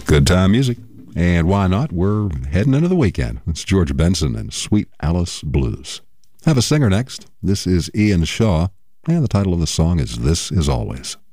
Good time music. And why not? We're heading into the weekend. It's George Benson and Sweet Alice Blues. Have a singer next. This is Ian Shaw, and the title of the song is This Is Always.